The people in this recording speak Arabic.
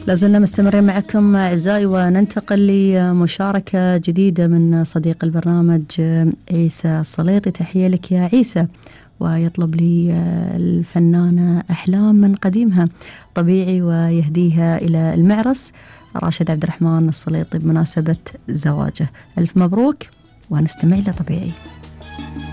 لازلنا مستمرين معكم أعزائي، وننتقل لمشاركة جديدة من صديق البرنامج عيسى السليطي. تحية لك يا عيسى. ويطلب لي الفنانة أحلام من قديمها طبيعي ويهديها إلى المعرس راشد عبد الرحمن السليطي بمناسبة زواجه. ألف مبروك ونستمع إلى طبيعي.